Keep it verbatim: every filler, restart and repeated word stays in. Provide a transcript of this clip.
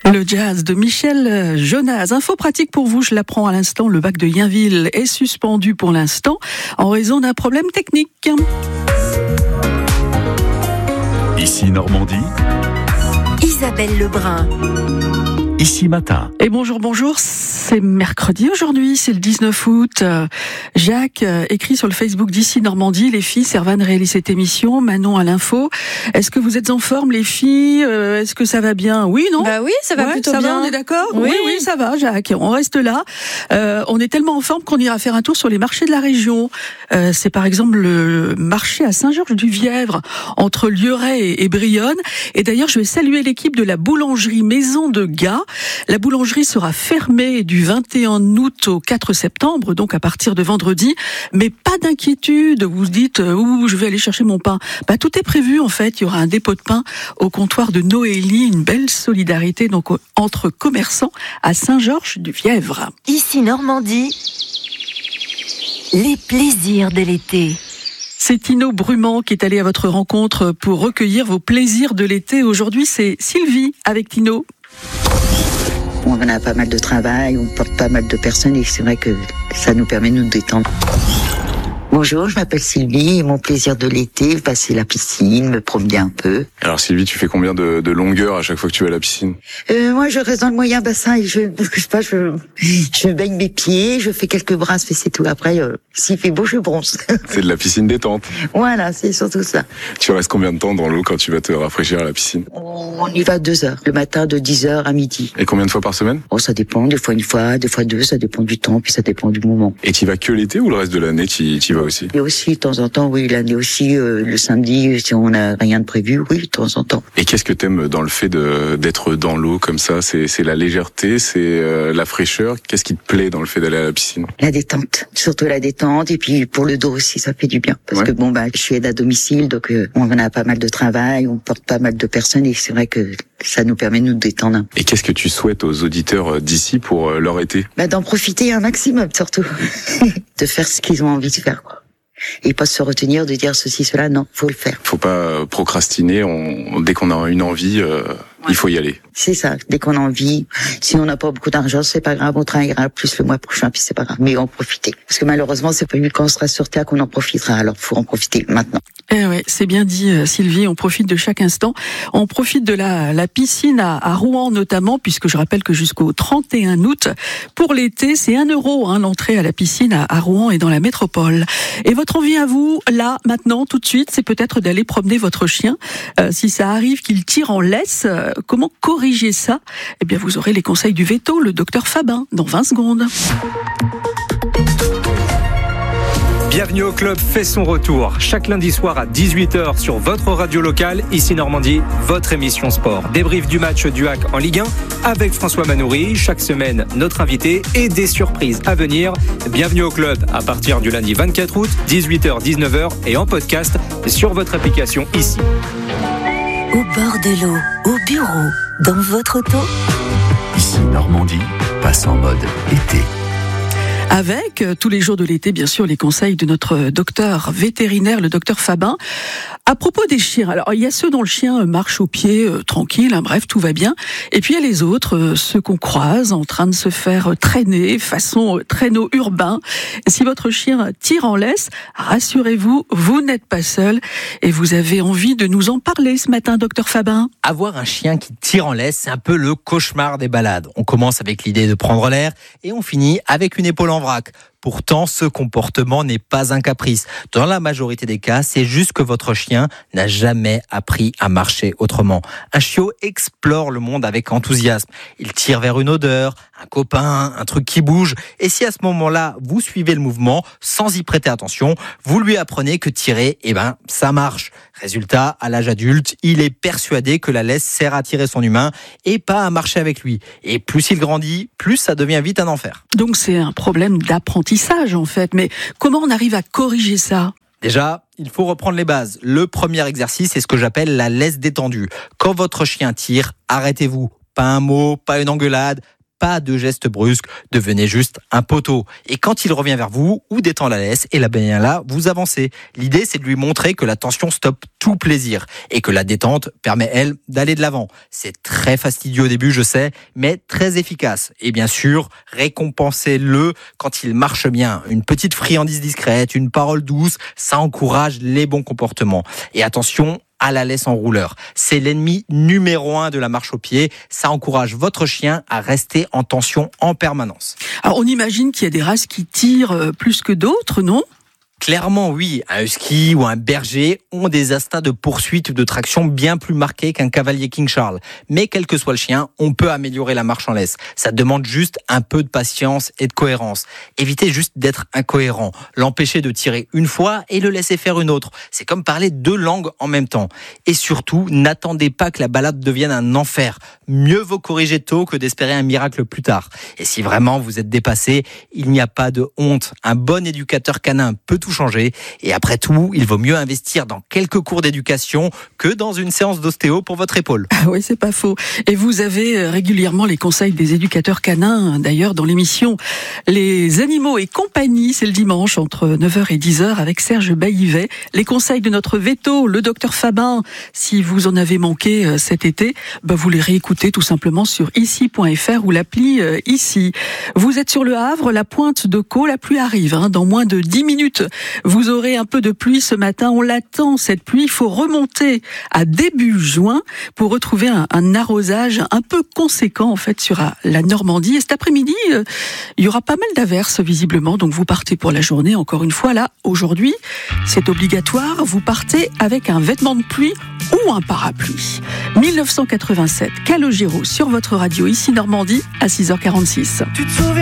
Le jazz de Michel Jonas. Info pratique pour vous, je l'apprends à l'instant. Le bac de Yainville est suspendu pour l'instant en raison d'un problème technique. Ici Normandie, Isabelle Lebrun. Ici Matin. Et bonjour, bonjour, c'est mercredi aujourd'hui, c'est le dix-neuf août. Jacques écrit sur le Facebook d'Ici Normandie, les filles, Servane réalise cette émission, Manon à l'info. Est-ce que vous êtes en forme les filles? Est-ce que ça va bien? Oui, non? Bah oui, ça va ouais, plutôt ça bien. Va, on est d'accord? Oui. oui, oui, ça va Jacques, on reste là. Euh, on est tellement en forme qu'on ira faire un tour sur les marchés de la région. Euh, c'est par exemple le marché à Saint-Georges-du-Vièvre, entre Lieuret et, et Brionne. Et d'ailleurs, je vais saluer l'équipe de la boulangerie Maison de Gars. La boulangerie sera fermée du vingt et un août au quatre septembre, donc à partir de vendredi. Mais pas d'inquiétude, vous vous dites euh, « Ouh, je vais aller chercher mon pain ». Bah, tout est prévu en fait, il y aura un dépôt de pain au comptoir de Noélie, une belle solidarité donc entre commerçants à Saint-Georges-du-Vièvre. Ici Normandie, les plaisirs de l'été. C'est Tino Brumand qui est allé à votre rencontre pour recueillir vos plaisirs de l'été. Aujourd'hui, c'est Sylvie avec Tino. On a pas mal de travail, on porte pas mal de personnes et c'est vrai que ça nous permet de nous détendre. Bonjour, je m'appelle Sylvie et mon plaisir de l'été, passer la piscine, me promener un peu. Alors Sylvie, tu fais combien de, de longueur à chaque fois que tu vas à la piscine? euh, Moi, je reste dans le moyen bassin et je, je sais pas, je, je baigne mes pieds, je fais quelques brasses, mais c'est tout. Après, euh, s'il fait beau, je bronze. C'est de la piscine détente. Voilà, c'est surtout ça. Tu restes combien de temps dans l'eau quand tu vas te rafraîchir à la piscine? On y va deux heures, le matin de dix heures à midi. Et combien de fois par semaine? Oh, ça dépend, des fois une fois, des fois deux, ça dépend du temps, puis ça dépend du moment. Et tu vas que l'été ou le reste de l'année tu y vas aussi? Et aussi, de temps en temps, oui, l'année aussi, euh, le samedi, si on n'a rien de prévu, oui, de temps en temps. Et qu'est-ce que t'aimes dans le fait de, d'être dans l'eau comme ça? C'est, c'est la légèreté, c'est euh, la fraîcheur. Qu'est-ce qui te plaît dans le fait d'aller à la piscine? La détente, surtout la détente, et puis pour le dos aussi, ça fait du bien. Parce ouais. que bon, bah, je suis aide à domicile, donc euh, on a pas mal de travail, on porte pas mal de personnes, et c'est vrai que ça nous permet de nous détendre. Et qu'est-ce que tu souhaites aux auditeurs d'ici pour leur été? Bah, d'en profiter un maximum, surtout. De faire ce qu'ils ont envie de faire, quoi. Et pas se retenir de dire ceci, cela, non, faut le faire. Faut pas procrastiner, on, dès qu'on a une envie, euh, ouais. il faut y aller. C'est ça, dès qu'on a envie. Si on n'a pas beaucoup d'argent, c'est pas grave, on travaillera plus le mois prochain, puis c'est pas grave. Mais en profiter. Parce que malheureusement, c'est pas une quand on sera sur Terre qu'on en profitera, alors faut en profiter maintenant. Eh ouais, c'est bien dit Sylvie, on profite de chaque instant. On profite de la, la piscine à, à Rouen notamment, puisque je rappelle que jusqu'au trente et un août, pour l'été, c'est un euro hein, l'entrée à la piscine à, à Rouen et dans la métropole. Et votre envie à vous, là, maintenant, tout de suite, c'est peut-être d'aller promener votre chien. Euh, si ça arrive qu'il tire en laisse, euh, comment corriger ça? Eh bien, vous aurez les conseils du veto, le docteur Fabin, dans vingt secondes. Bienvenue au club fait son retour. Chaque lundi soir à dix-huit heures sur votre radio locale, ici Normandie, votre émission sport. Débrief du match du Hack en Ligue un avec François Manoury. Chaque semaine, notre invité et des surprises à venir. Bienvenue au club à partir du lundi vingt-quatre août, dix-huit heures dix-neuf heures et en podcast sur votre application ici. Au bord de l'eau, au bureau, dans votre auto. Ici Normandie, passe en mode été. Avec euh, tous les jours de l'été, bien sûr, les conseils de notre docteur vétérinaire, le docteur Fabin. À propos des chiens, alors il y a ceux dont le chien marche au pied euh, tranquille, hein, bref, tout va bien. Et puis il y a les autres, euh, ceux qu'on croise en train de se faire traîner, façon euh, traîneau urbain. Et si votre chien tire en laisse, rassurez-vous, vous n'êtes pas seul. Et vous avez envie de nous en parler ce matin, docteur Fabin. Avoir un chien qui tire en laisse, c'est un peu le cauchemar des balades. On commence avec l'idée de prendre l'air et on finit avec une épaule en vrac. Pourtant, ce comportement n'est pas un caprice. Dans la majorité des cas, c'est juste que votre chien n'a jamais appris à marcher autrement. Un chiot explore le monde avec enthousiasme. Il tire vers une odeur, un copain, un truc qui bouge. Et si à ce moment-là, vous suivez le mouvement sans y prêter attention, vous lui apprenez que tirer, eh ben, ça marche. Résultat, à l'âge adulte, il est persuadé que la laisse sert à tirer son humain et pas à marcher avec lui. Et plus il grandit, plus ça devient vite un enfer. Donc c'est un problème d'apprentissage en fait. Mais comment on arrive à corriger ça ? Déjà, il faut reprendre les bases. Le premier exercice, c'est ce que j'appelle la laisse détendue. Quand votre chien tire, arrêtez-vous. Pas un mot, pas une engueulade, pas de gestes brusques, devenez juste un poteau. Et quand il revient vers vous ou détend la laisse, et là, bien là, vous avancez. L'idée, c'est de lui montrer que la tension stoppe tout plaisir et que la détente permet, elle, d'aller de l'avant. C'est très fastidieux au début, je sais, mais très efficace. Et bien sûr, récompensez-le quand il marche bien. Une petite friandise discrète, une parole douce, ça encourage les bons comportements. Et attention à la laisse en rouleur. C'est l'ennemi numéro un de la marche au pied. Ça encourage votre chien à rester en tension en permanence. Alors, on imagine qu'il y a des races qui tirent plus que d'autres, non ? Clairement, oui. Un husky ou un berger ont des instincts de poursuite ou de traction bien plus marqués qu'un cavalier King Charles. Mais quel que soit le chien, on peut améliorer la marche en laisse. Ça demande juste un peu de patience et de cohérence. Évitez juste d'être incohérent. L'empêcher de tirer une fois et le laisser faire une autre. C'est comme parler deux langues en même temps. Et surtout, n'attendez pas que la balade devienne un enfer. Mieux vaut corriger tôt que d'espérer un miracle plus tard. Et si vraiment vous êtes dépassé, il n'y a pas de honte. Un bon éducateur canin peut tout changer. Et après tout, il vaut mieux investir dans quelques cours d'éducation que dans une séance d'ostéo pour votre épaule. Ah oui, c'est pas faux. Et vous avez régulièrement les conseils des éducateurs canins, d'ailleurs, dans l'émission Les Animaux et Compagnie, c'est le dimanche entre neuf heures et dix heures avec Serge Baillivet. Les conseils de notre veto, le docteur Fabin, si vous en avez manqué cet été, bah vous les réécoutez tout simplement sur ici point f r ou l'appli Ici. Vous êtes sur le Havre, la pointe de Caux, la pluie arrive, hein, dans moins de dix minutes. Vous aurez un peu de pluie ce matin, on l'attend cette pluie, il faut remonter à début juin pour retrouver un, un arrosage un peu conséquent en fait sur la Normandie. Et cet après-midi, euh, il y aura pas mal d'averses visiblement, donc vous partez pour la journée, encore une fois là, aujourd'hui, c'est obligatoire, vous partez avec un vêtement de pluie ou un parapluie. dix-neuf cent quatre-vingt-sept, Calogero sur votre radio, ici Normandie, à six heures quarante-six.